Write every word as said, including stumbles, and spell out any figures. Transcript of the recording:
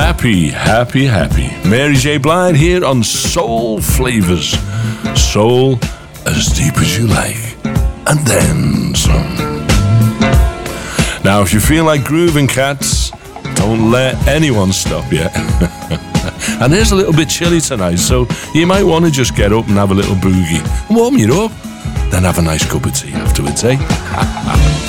Happy, happy, happy. Mary J. Blige here on Soul Flavors. Soul as deep as you like. And then some. Now, if you feel like grooving, cats, don't let anyone stop you. And it's a little bit chilly tonight, so you might want to just get up and have a little boogie. Warm you up, then have a nice cup of tea afterwards, eh?